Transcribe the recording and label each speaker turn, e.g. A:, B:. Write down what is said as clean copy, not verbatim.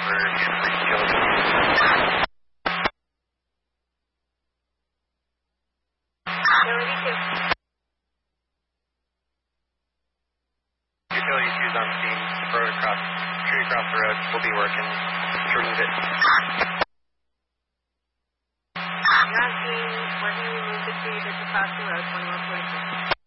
A: over Utilities 2's on scene. Tree across the road. We'll be working to remove it.
B: You're on scene. Working to remove the tree that's across the road, 2146.